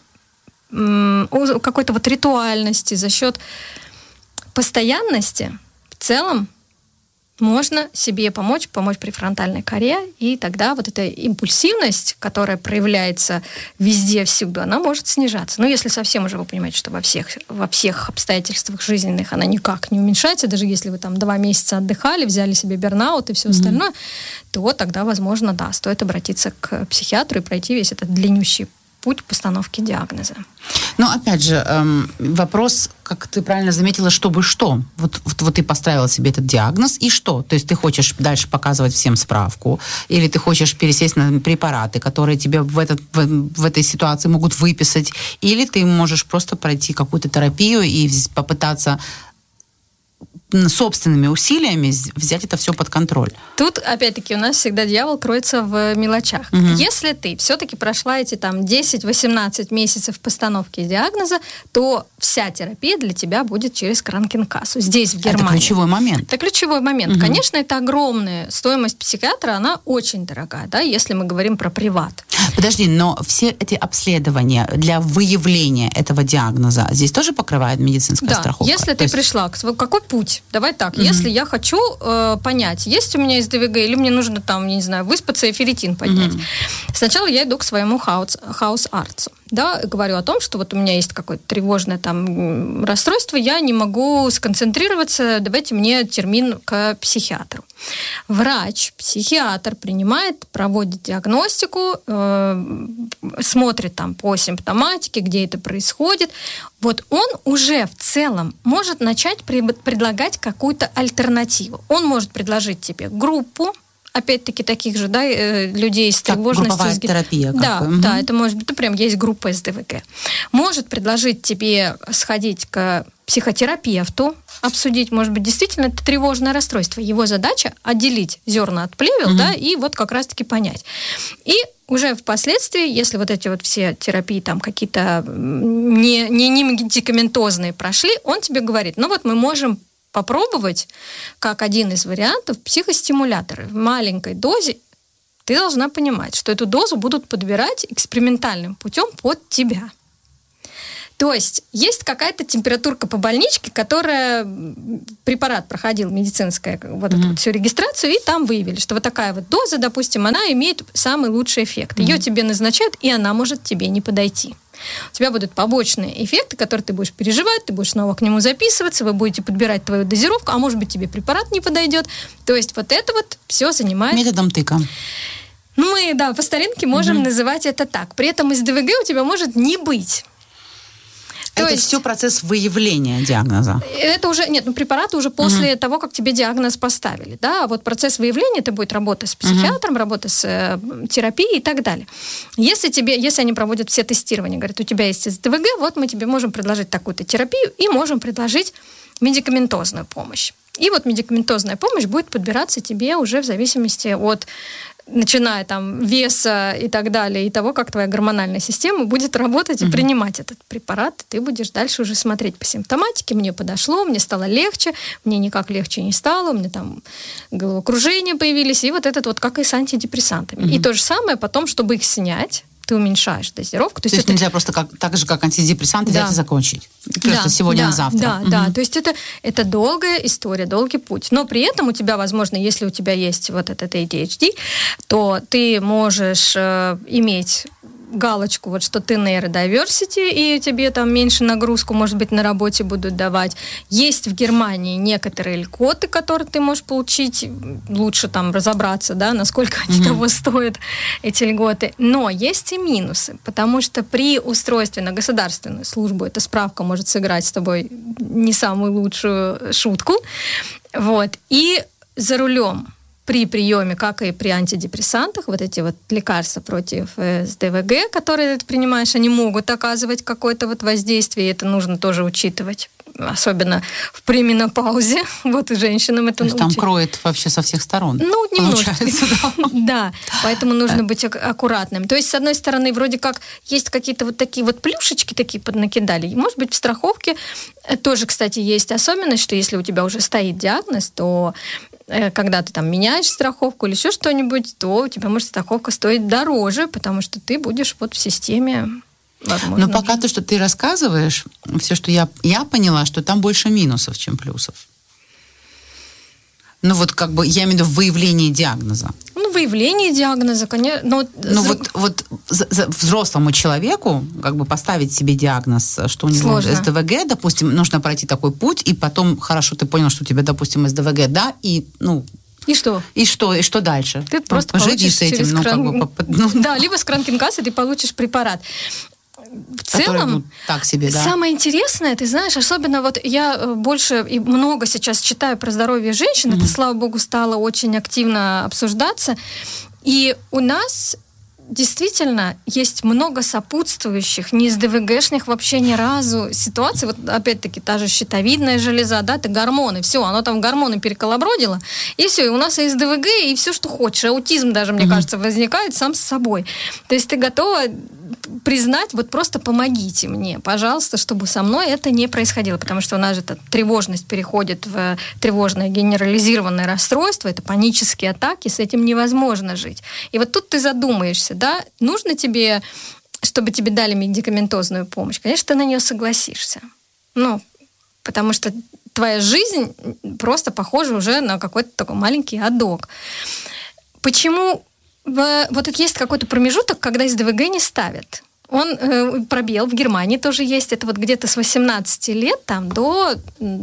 какой-то ритуальности, за счет постоянности в целом можно себе помочь префронтальной коре, и тогда эта импульсивность, которая проявляется везде, всюду, она может снижаться. Если совсем уже вы понимаете, что во всех обстоятельствах жизненных она никак не уменьшается, даже если вы 2 месяца отдыхали, взяли себе бернаут и все остальное, то тогда, возможно, стоит обратиться к психиатру и пройти весь этот длиннющий путь постановки диагноза. Опять же, вопрос, как ты правильно заметила, чтобы что? Вот ты поставила себе этот диагноз, и что? То есть ты хочешь дальше показывать всем справку, или ты хочешь пересесть на препараты, которые тебе в этой ситуации могут выписать, или ты можешь просто пройти какую-то терапию и попытаться собственными усилиями взять это все под контроль. Тут, опять-таки, у нас всегда дьявол кроется в мелочах. Если ты все-таки прошла эти 10-18 месяцев постановки диагноза, то вся терапия для тебя будет через Кранкенкассу. Здесь, в Германии. Это ключевой момент. Это ключевой момент. Конечно, это огромная стоимость психиатра, она очень дорогая, если мы говорим про приват. Подожди, но все эти обследования для выявления этого диагноза здесь тоже покрывает медицинская страховка? Если ты пришла, какой путь? Давай так, если я хочу понять, есть у меня СДВГ или мне нужно выспаться и ферритин поднять. Сначала я иду к своему хаус-артсу. да, говорю о том, что вот у меня есть какое-то тревожное там расстройство, я не могу сконцентрироваться, давайте мне термин к психиатру. Врач, психиатр проводит диагностику, смотрит там по симптоматике, где это происходит. Вот он уже в целом может начать предлагать какую-то альтернативу. Он может предложить тебе группу, опять-таки, таких же, да, людей с тревожностью. Групповая терапия. Да, это может быть, прям есть группа СДВГ. Может предложить тебе сходить к психотерапевту, обсудить, может быть, действительно это тревожное расстройство. Его задача отделить зерна от плевел, да, и вот как раз-таки понять. И уже впоследствии, если вот эти вот все терапии там какие-то не медикаментозные прошли, он тебе говорит, ну вот мы можем попробовать, как один из вариантов, психостимуляторы. В маленькой дозе ты должна понимать, что эту дозу будут подбирать экспериментальным путем под тебя. То есть какая-то температурка по больничке, которая препарат проходил медицинскую вот эту вот всю регистрацию, и там выявили, что вот такая вот доза, допустим, она имеет самый лучший эффект. Ее тебе назначают, и она может тебе не подойти. У тебя будут побочные эффекты, которые ты будешь переживать, ты будешь снова к нему записываться, вы будете подбирать твою дозировку, а может быть тебе препарат не подойдет. То есть вот это вот все занимает... Методом тыка. Ну, мы, да, по старинке можем называть это так. При этом СДВГ у тебя может не быть. Это все процесс выявления диагноза. Это уже, препараты уже после того, как тебе диагноз поставили, да, вот процесс выявления, это будет работа с психиатром, работа с терапией и так далее. Если они проводят все тестирования, говорят, у тебя есть СДВГ, вот мы тебе можем предложить такую-то терапию и можем предложить медикаментозную помощь. И вот медикаментозная помощь будет подбираться тебе уже в зависимости от, начиная там веса и так далее, и того, как твоя гормональная система будет работать и принимать этот препарат. И ты будешь дальше уже смотреть по симптоматике. Мне подошло, мне стало легче, мне никак легче не стало, у меня там головокружения появились, и вот этот вот как и с антидепрессантами. И то же самое потом, чтобы их снять, ты уменьшаешь дозировку. То есть нельзя просто так же, как антидепрессанты, взять и закончить. Просто сегодня на завтра. Да. То есть это долгая история, долгий путь. Но при этом у тебя, возможно, если у тебя есть вот этот ADHD, то ты можешь иметь галочку, вот что ты нейродайверсити, и тебе там меньше нагрузку, может быть, на работе будут давать. Есть в Германии некоторые льготы, которые ты можешь получить. Лучше там разобраться, да, насколько они того стоят, эти льготы. Но есть и минусы, потому что при устройстве на государственную службу эта справка может сыграть с тобой не самую лучшую шутку. Вот. И за рулем при приеме, как и при антидепрессантах, вот эти вот лекарства против СДВГ, которые ты принимаешь, они могут оказывать какое-то вот воздействие, и это нужно тоже учитывать. Особенно в пременопаузе. Вот и женщинам это научить. Там кроет вообще со всех сторон. Ну, немножко. Да, поэтому нужно быть аккуратным. То есть, с одной стороны, вроде как есть какие-то вот такие вот плюшечки такие поднакидали. И, может быть, в страховке тоже, кстати, есть особенность, что если у тебя уже стоит диагноз, то когда ты там меняешь страховку или еще что-нибудь, то у тебя может страховка стоить дороже, потому что ты будешь вот в системе, возможно. Но пока то, что ты рассказываешь, все, что я поняла, что там больше минусов, чем плюсов. Ну вот как бы я имею в виду выявление диагноза. Ну, выявление диагноза, конечно. Вот взрослому человеку как бы поставить себе диагноз, что у него сложно. СДВГ, допустим, нужно пройти такой путь, и потом, хорошо, ты понял, что у тебя, допустим, СДВГ, да, и, ну... И что? И что дальше? Ты просто получишь с этим, Да, либо с кранкинкассы ты получишь препарат. В целом, так себе, да. Самое интересное, ты знаешь, особенно вот я больше и много сейчас читаю про здоровье женщин, это, слава богу, стало очень активно обсуждаться, и у нас действительно есть много сопутствующих, не СДВГшных вообще ни разу ситуаций. Вот опять-таки та же щитовидная железа, да, ты гормоны, все, оно там гормоны переколобродило, и все, и у нас и СДВГ, и все, что хочешь. Аутизм даже, мне кажется, возникает сам с собой. То есть ты готова признать, вот просто помогите мне, пожалуйста, чтобы со мной это не происходило, потому что у нас же эта тревожность переходит в тревожное генерализированное расстройство, это панические атаки, с этим невозможно жить. И вот тут ты задумаешься, да, нужно тебе, чтобы тебе дали медикаментозную помощь, конечно, ты на нее согласишься. Ну, потому что твоя жизнь просто похожа уже на какой-то такой маленький адок. Почему вот есть какой-то промежуток, когда СДВГ не ставят? пробел в Германии тоже есть. Это вот где-то с 18 лет там, до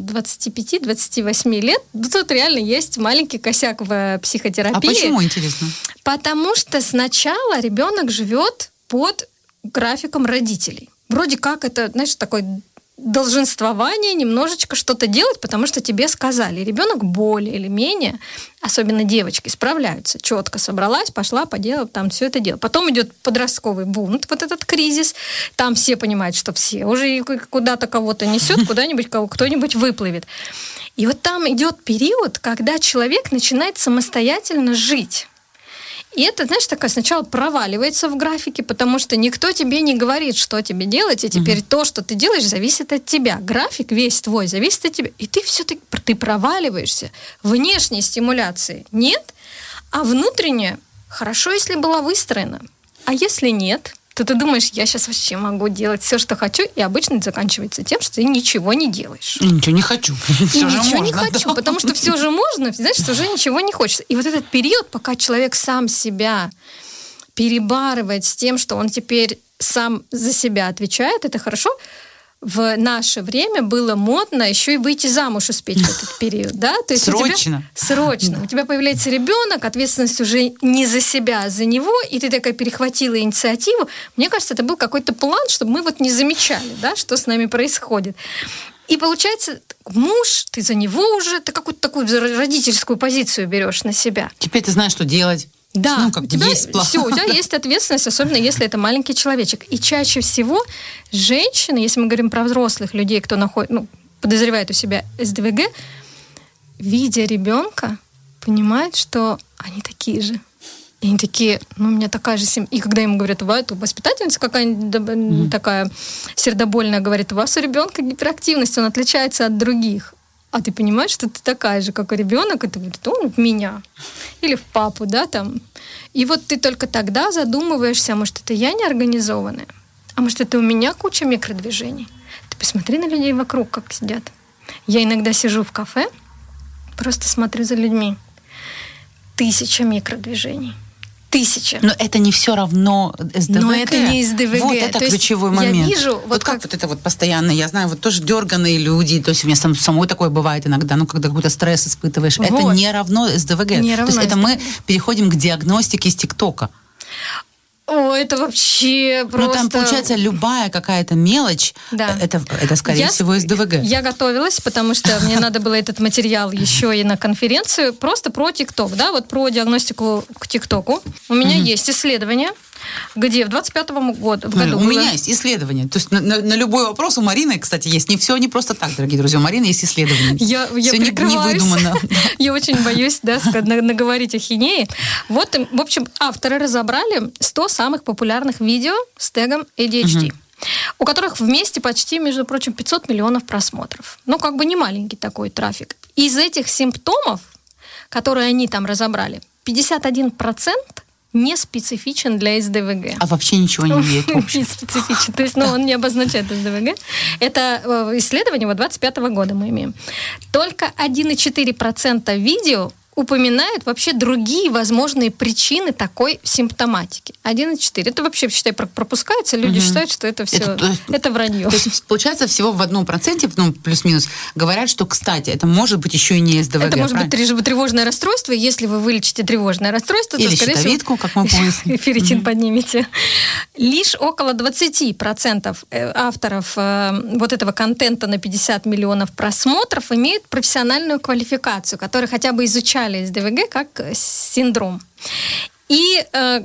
25-28 лет. Тут реально есть маленький косяк в психотерапии. А почему, интересно? Потому что сначала ребенок живет под графиком родителей. Вроде как это, знаешь, такое долженствование, немножечко что-то делать, потому что тебе сказали. Ребенок более или менее, особенно девочки, справляются. Четко собралась, пошла, поделала, там все это дело. Потом идет подростковый бунт, вот этот кризис. Там все понимают, что все уже куда-то кого-то несет, куда-нибудь кто-нибудь выплывет. И вот там идет период, когда человек начинает самостоятельно жить. И это, знаешь, такое сначала проваливается в графике, потому что никто тебе не говорит, что тебе делать, и теперь то, что ты делаешь, зависит от тебя. График весь твой зависит от тебя. И ты все-таки проваливаешься. Внешней стимуляции нет, а внутренняя хорошо, если была выстроена. А если нет, то ты думаешь, я сейчас вообще могу делать все, что хочу, и обычно это заканчивается тем, что ты ничего не делаешь. Ничего не хочу. И ничего не хочу, потому что все же можно, значит, уже ничего не хочется. И вот этот период, пока человек сам себя перебарывает с тем, что он теперь сам за себя отвечает, это хорошо. В наше время было модно еще и выйти замуж успеть в этот период, да? То есть срочно. У тебя появляется ребенок, ответственность уже не за себя, а за него, и ты такая перехватила инициативу. Мне кажется, это был какой-то план, чтобы мы вот не замечали, да, что с нами происходит. И получается, муж, ты за него уже, ты какую-то такую родительскую позицию берешь на себя. Теперь ты знаешь, что делать. Да, у тебя есть план. Все, у тебя есть ответственность, особенно если это маленький человечек. И чаще всего женщины, если мы говорим про взрослых людей, кто подозревает у себя СДВГ, видя ребенка, понимают, что они такие же. И они такие, у меня такая же семья. И когда им говорят, бывает, воспитательница какая-нибудь такая сердобольная, говорит, у вас у ребенка гиперактивность, он отличается от других. А ты понимаешь, что ты такая же, как и ребенок, и ты говоришь, он в меня. Или в папу, да, там. И вот ты только тогда задумываешься, а может, это я неорганизованная? А может, это у меня куча микродвижений? Ты посмотри на людей вокруг, как сидят. Я иногда сижу в кафе, просто смотрю за людьми. 1000 микродвижений. 1000. Но это не все равно СДВГ. Но это не СДВГ. Вот это то ключевой момент. Я вижу, вот как вот это вот постоянно, я знаю, вот тоже дерганые люди, то есть у меня самой такое бывает иногда, когда какой-то стресс испытываешь. Вот. Это не равно СДВГ. Не равно то есть это СДВГ. мы переходим к диагностике из ТикТока. О, это вообще просто... Ну, там, получается, любая какая-то мелочь, да. это скорее всего, СДВГ. Я готовилась, потому что мне надо было этот материал еще и на конференцию, просто про ТикТок, да, вот про диагностику к ТикТоку. У меня есть исследование, где в 25-м году У меня есть исследование. То есть на любой вопрос у Марины, кстати, есть. Не все не просто так, дорогие друзья. У Марины есть исследование. Я прикрываюсь. Не выдумано. Я очень боюсь, да, наговорить ахинеи. Вот, в общем, авторы разобрали 100 самых популярных видео с тегом ADHD. У которых вместе почти, между прочим, 500 миллионов просмотров. Ну, как бы не маленький такой трафик. Из этих симптомов, которые они там разобрали, 51% не специфичен для СДВГ. А вообще ничего не имеет общего. Не специфичен. То есть, он не обозначает СДВГ. Это исследование 25-го года мы имеем. Только 1,4% видео упоминают вообще другие возможные причины такой симптоматики. 1,4. Это вообще, считай, пропускается. Люди считают, что это все, это вранье. То есть, получается, всего в 1%, плюс-минус, говорят, что, кстати, это может быть еще и не СДВГ. Это может быть тревожное расстройство. Если вы вылечите тревожное расстройство, или то, скорее щитовидку, всего, как мы поняли. ферритин поднимете. Лишь около 20% авторов вот этого контента на 50 миллионов просмотров имеют профессиональную квалификацию, которые хотя бы изучали СДВГ как синдром. И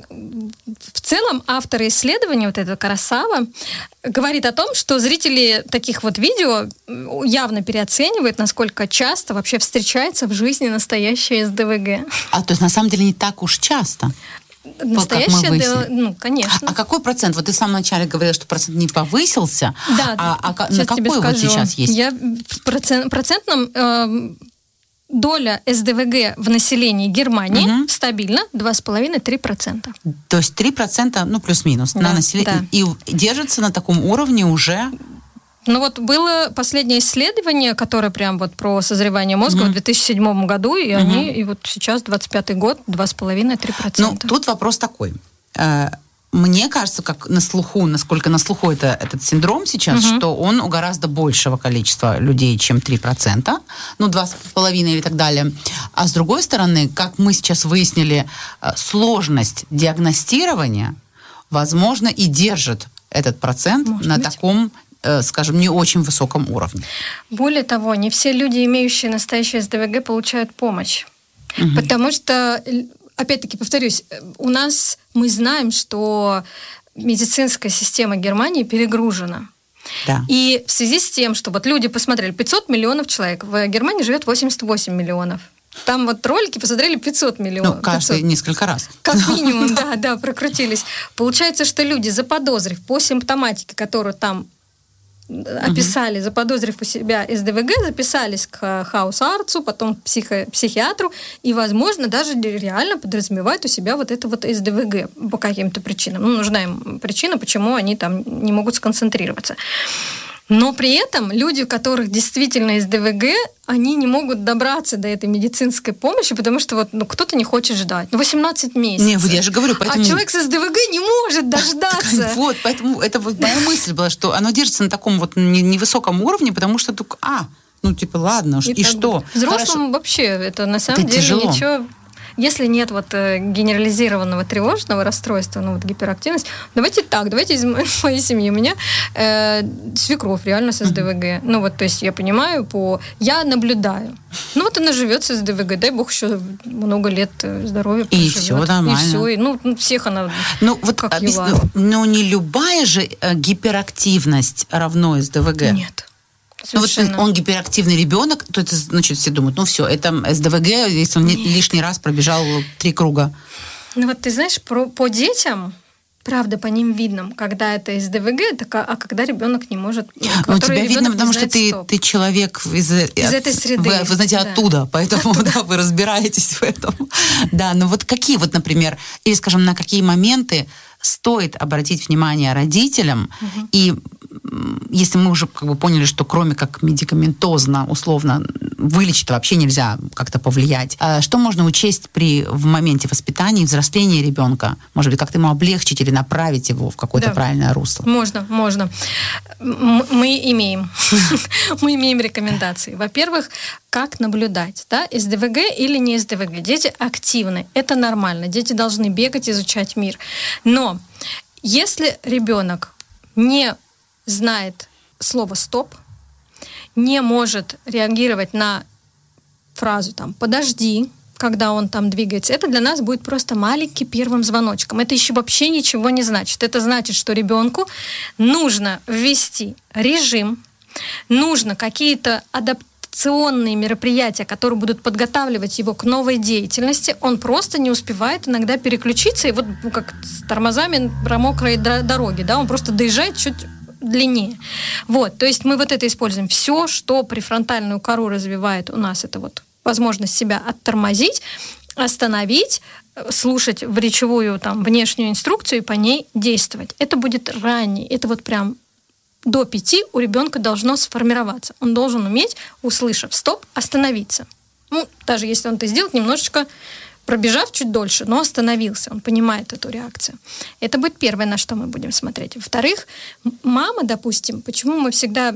в целом авторы исследования, вот эта Карасава, говорит о том, что зрители таких вот видео явно переоценивают, насколько часто вообще встречается в жизни настоящее СДВГ. А то есть на самом деле не так уж часто? Настоящее, конечно. А какой процент? Вот ты в самом начале говорила, что процент не повысился. Да, на какой вот сейчас есть? Я в процентном... Доля СДВГ в населении Германии стабильно 2,5-3%. То есть 3%, плюс-минус, на население. Да. И держится на таком уровне уже... Ну вот было последнее исследование, которое прям вот про созревание мозга в 2007 году, и они, и вот сейчас, 25-й год, 2,5-3%. Ну, тут вопрос такой. Мне кажется, как на слуху, насколько на слуху этот синдром сейчас, что он у гораздо большего количества людей, чем 3%, 2,5 или так далее. А с другой стороны, как мы сейчас выяснили, сложность диагностирования, возможно, и держит этот процент на таком, скажем, не очень высоком уровне. Более того, не все люди, имеющие настоящее СДВГ, получают помощь. Потому что, опять-таки, повторюсь, мы знаем, что медицинская система Германии перегружена. Да. И в связи с тем, что вот люди посмотрели, 500 миллионов человек, в Германии живет 88 миллионов. Там вот ролики посмотрели 500 миллионов. Каждый 500. Несколько раз. Как минимум, да, прокрутились. Получается, что люди, заподозрив по симптоматике, которую там описали, заподозрив у себя СДВГ, записались к хаус-арцу, потом к психиатру, и, возможно, даже реально подразумевают у себя вот это вот СДВГ по каким-то причинам. Нужна им причина, почему они там не могут сконцентрироваться. Но при этом люди, у которых действительно СДВГ, они не могут добраться до этой медицинской помощи, потому что кто-то не хочет ждать. 18 месяцев. Не, я же говорю, поэтому... А человек с СДВГ не может дождаться. Вот, поэтому это вот моя мысль была, что оно держится на таком вот невысоком уровне, потому что ладно, и что? Взрослым вообще это на самом деле тяжело. Ничего... Если нет генерализированного тревожного расстройства, гиперактивность, давайте из моей семьи. У меня свекровь реально с СДВГ. То есть я понимаю, я наблюдаю. Она живет с СДВГ, дай бог еще много лет здоровья проживет. И все нормально. И все, и всех она как юла. Но не любая же гиперактивность равно СДВГ. Нет. Он гиперактивный ребенок, то это значит все думают, все, это СДВГ, если он лишний раз пробежал 3 круга. Ты знаешь, по детям, правда, по ним видно, когда это СДВГ, а когда ребенок не может... тебя видно, потому что ты человек из этой среды. Вы знаете, оттуда, поэтому вы разбираетесь в этом. Да, какие, например, или, скажем, на какие моменты стоит обратить внимание родителям, и если мы уже поняли, что кроме как медикаментозно, условно, вылечить вообще нельзя как-то повлиять, что можно учесть в моменте воспитания и взросления ребенка? Может быть, как-то ему облегчить или направить его в какое-то правильное русло? Можно. Мы имеем рекомендации. Во-первых, как наблюдать, СДВГ или не СДВГ. Дети активны, это нормально. Дети должны бегать, изучать мир. Но если ребенок не знает слово «стоп», не может реагировать на фразу «подожди», когда он там двигается, это для нас будет просто маленьким первым звоночком. Это еще вообще ничего не значит. Это значит, что ребенку нужно ввести режим, нужно какие-то адаптационные мероприятия, которые будут подготавливать его к новой деятельности. Он просто не успевает иногда переключиться, и как с тормозами про мокрые дороги, он просто доезжает чуть длиннее. То есть мы это используем. Все, что префронтальную кору развивает у нас, это возможность себя оттормозить, остановить, слушать в речевую внешнюю инструкцию и по ней действовать. Это будет ранее. Это прям до 5 у ребенка должно сформироваться. Он должен уметь, услышав «стоп», остановиться. Даже если он это сделает немножечко, пробежав чуть дольше, но остановился, он понимает эту реакцию. Это будет первое, на что мы будем смотреть. Во-вторых, мама, допустим, почему мы всегда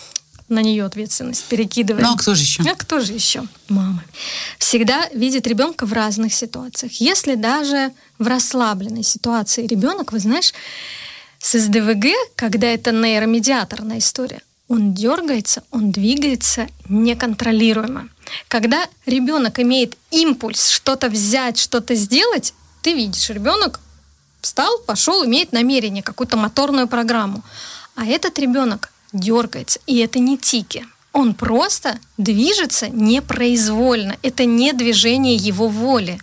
на нее ответственность перекидываем? А кто же еще? Кто же еще? Мама. Всегда видит ребенка в разных ситуациях. Если даже в расслабленной ситуации ребенок, вы знаешь, с СДВГ, когда это нейромедиаторная история, он дергается, он двигается неконтролируемо. Когда ребенок имеет импульс что-то взять, что-то сделать, ты видишь, ребенок встал, пошел, имеет намерение, какую-то моторную программу. А этот ребенок дергается, и это не тики. Он просто движется непроизвольно. Это не движение его воли.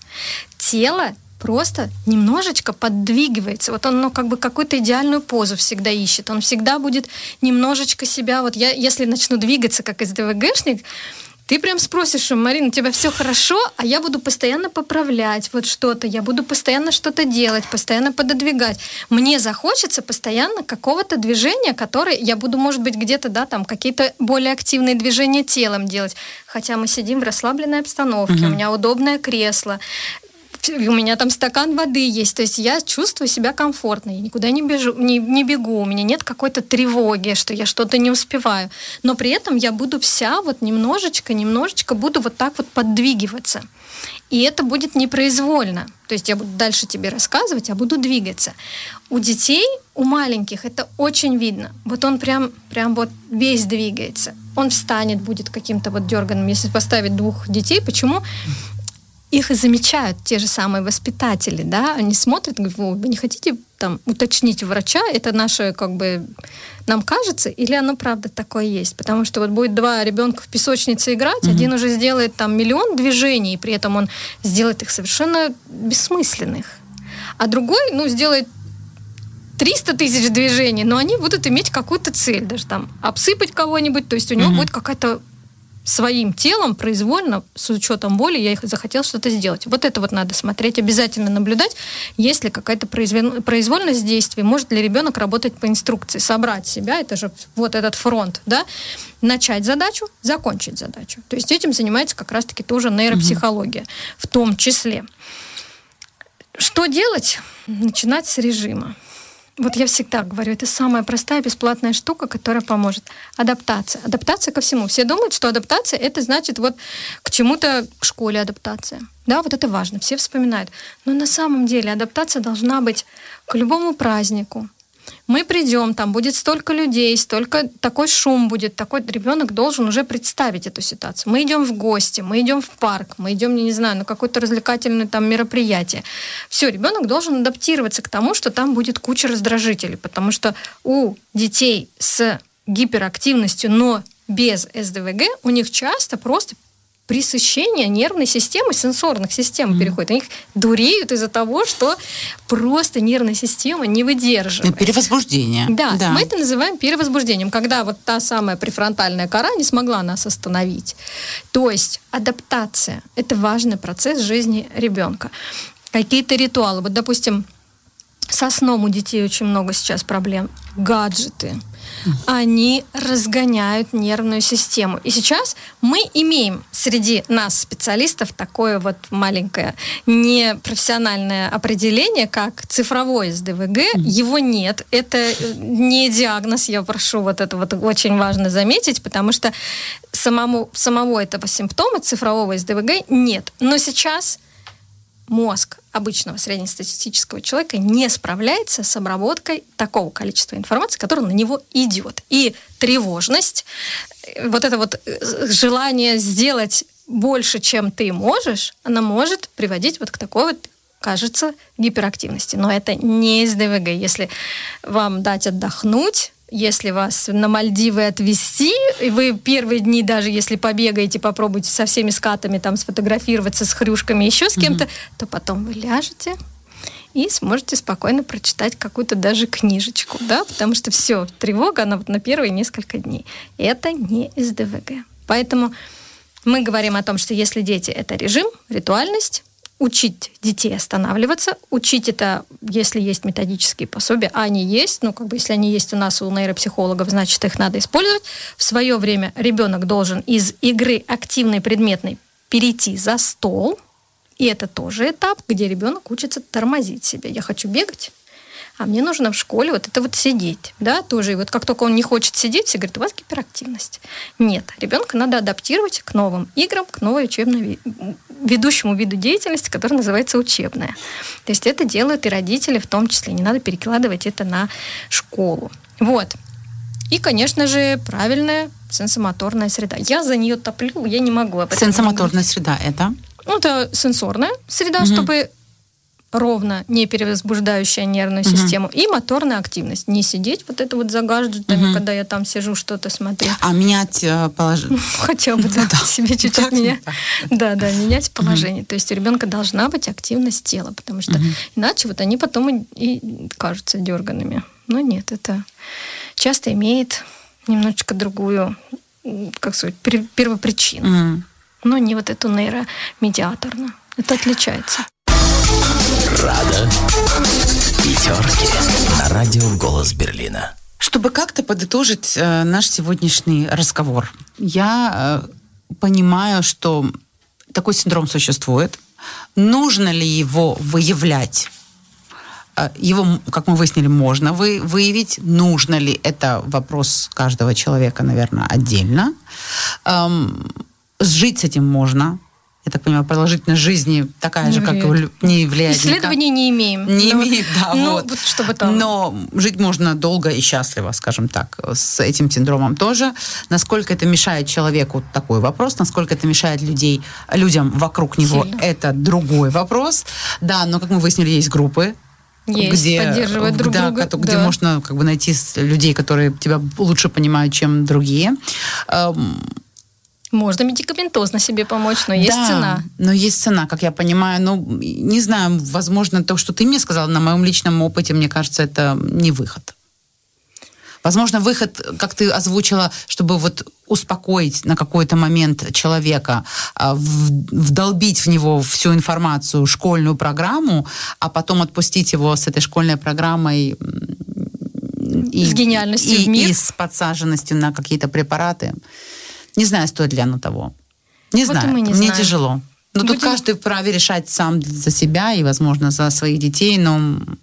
Тело просто немножечко поддвигивается. Он какую-то идеальную позу всегда ищет. Он всегда будет немножечко себя... Я, если начну двигаться как СДВГшник, ты прям спросишь, Марина, у тебя все хорошо, а я буду постоянно поправлять что-то, я буду постоянно что-то делать, постоянно пододвигать. Мне захочется постоянно какого-то движения, которое я буду, может быть, где-то, какие-то более активные движения телом делать. Хотя мы сидим в расслабленной обстановке, у меня удобное кресло. у меня там стакан воды есть, то есть я чувствую себя комфортно, я никуда не бегу, у меня нет какой-то тревоги, что я что-то не успеваю, но при этом я буду вся вот немножечко буду вот так вот подвигиваться. И это будет непроизвольно. То есть я буду дальше тебе рассказывать, а буду двигаться. У детей, у маленьких это очень видно. Вот он прям вот весь двигается. Он встанет, будет каким-то вот дерганым. Если поставить 2 детей, почему? Их и замечают те же самые воспитатели, да? Они смотрят, говорят: вы не хотите там уточнить у врача, это наше, как бы, нам кажется, или оно правда такое есть? Потому что вот будет 2 ребенка в песочнице играть, один уже сделает там 1 000 000 движений, и при этом он сделает их совершенно бессмысленных. А другой, сделает 300 000 движений, но они будут иметь какую-то цель, даже там обсыпать кого-нибудь, то есть у него будет какая-то своим телом, произвольно, с учетом боли, я их захотел что-то сделать. Вот это вот надо смотреть, обязательно наблюдать, есть ли какая-то произвольность действий, может ли ребенок работать по инструкции, собрать себя, это же вот этот фронт, да, начать задачу, закончить задачу. То есть этим занимается как раз-таки тоже нейропсихология, в том числе. Что делать? Начинать с режима. Вот я всегда говорю, это самая простая бесплатная штука, которая поможет. Адаптация. Адаптация ко всему. Все думают, что адаптация — это значит вот к чему-то, к школе адаптация. Да, вот это важно, все вспоминают. Но на самом деле адаптация должна быть к любому празднику. Мы придем, там будет столько людей, столько, такой шум будет, такой ребенок должен уже представить эту ситуацию. Мы идем в гости, мы идем в парк, мы идем, я не знаю, на какое-то развлекательное там мероприятие. Все, ребенок должен адаптироваться к тому, что там будет куча раздражителей, потому что у детей с гиперактивностью, но без СДВГ, у них часто просто пресыщение нервной системы, сенсорных систем переходит. Они дуреют из-за того, что просто нервная система не выдерживает. Перевозбуждение. Да, мы это называем перевозбуждением, когда вот та самая префронтальная кора не смогла нас остановить. То есть адаптация – это важный процесс жизни ребенка. Какие-то ритуалы. Вот, допустим, со сном у детей очень много сейчас проблем. Гаджеты. Они разгоняют нервную систему. И сейчас мы имеем среди нас, специалистов, такое вот маленькое непрофессиональное определение, как цифровой СДВГ. Его нет. Это не диагноз, я прошу вот это вот очень важно заметить, потому что самого этого симптома цифрового СДВГ нет. Но сейчас мозг обычного среднестатистического человека не справляется с обработкой такого количества информации, которое на него идет. И тревожность, вот это вот желание сделать больше, чем ты можешь, она может приводить вот к такой вот, кажется, гиперактивности. Но это не СДВГ. Если вам дать отдохнуть, если вас на Мальдивы отвезти, и вы первые дни, даже если побегаете, попробуйте со всеми скатами там сфотографироваться, с хрюшками, еще с кем-то, то потом вы ляжете и сможете спокойно прочитать какую-то даже книжечку, да, потому что все, тревога, она вот на первые несколько дней. Это не СДВГ. Поэтому мы говорим о том, что если дети — это режим, ритуальность, учить детей останавливаться, учить это, если есть методические пособия, а они есть, если они есть у нас, у нейропсихологов, значит, их надо использовать. В свое время ребенок должен из игры активной предметной перейти за стол, и это тоже этап, где ребенок учится тормозить себя. Я хочу бегать, а мне нужно в школе вот это вот сидеть, да, тоже. И вот как только он не хочет сидеть, все говорят: у вас гиперактивность. Нет, ребенка надо адаптировать к новым играм, к новой ведущему виду деятельности, который называется учебная. То есть это делают и родители в том числе. Не надо перекладывать это на школу. Вот. И, конечно же, правильная сенсомоторная среда. Я за нее топлю, я не могу об этом Сенсомоторная среда это? Это сенсорная среда, чтобы ровно, не перевозбуждающая нервную систему, и моторная активность. Не сидеть вот это вот за гаджетами, когда я там сижу, что-то смотрю. А менять положение? Хотя бы, да, себе чуть-чуть менять. Да, менять положение. То есть у ребенка должна быть активность тела, потому что иначе вот они потом и кажутся дерганными. Но нет, это часто имеет немножечко другую, как сказать, первопричину. Но не вот эту нейромедиаторную. Это отличается. Рада пятерки на радио «Голос Берлина». Чтобы как-то подытожить наш сегодняшний разговор, я понимаю, что такой синдром существует. Нужно ли его выявлять? Его, как мы выяснили, можно выявить. Нужно ли? Это вопрос каждого человека, наверное, отдельно. Жить с этим можно. Я так понимаю, продолжительность жизни такая же, как не влияет. Исследований не имеем. Не имеем, да, вот. Чтобы там... Но жить можно долго и счастливо, скажем так, с этим синдромом тоже. Насколько это мешает человеку, такой вопрос. Насколько это мешает людям вокруг него, сильно. Это другой вопрос. Да, но, как мы выяснили, есть группы, где поддерживают друг друга. Где можно найти людей, которые тебя лучше понимают, чем другие. Можно медикаментозно себе помочь, но есть цена. Но есть цена, как я понимаю. Не знаю, возможно, то, что ты мне сказала, на моем личном опыте, мне кажется, это не выход. Возможно, выход, как ты озвучила, чтобы успокоить на какой-то момент человека, вдолбить в него всю информацию, школьную программу, а потом отпустить его с этой школьной программой с гениальностью в мир. И с подсаженностью на какие-то препараты. Не знаю, стоит ли оно того. Не знаю, мне тяжело. Но тут каждый вправе решать сам за себя и, возможно, за своих детей, но